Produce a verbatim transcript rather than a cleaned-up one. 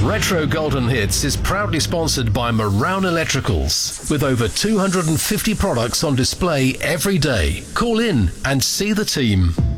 Retro Golden Hits is proudly sponsored by Marown Electricals, with over two hundred fifty products on display every day. Call in and see the team.